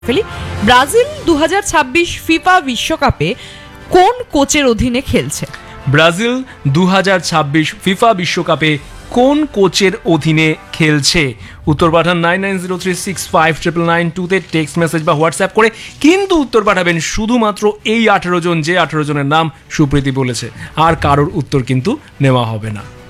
ফেলি। Brazil 2026 FIFA বিশ্বকাপে কোন কোচের অধীনে খেলছে? ব্রাজিল 2026 ফিফা বিশ্বকাপে কোন কোচের অধীনে খেলছে? উত্তর পাঠান 9903659992 তে টেক্সট মেসেজ বা হোয়াটসঅ্যাপ করে, কিন্তু উত্তর পাঠাবেন শুধুমাত্র এই 18 জন, যে 18 জনের নাম সুপ্রীতি বলেছে, আর কারোর উত্তর কিন্তু নেওয়া হবে না।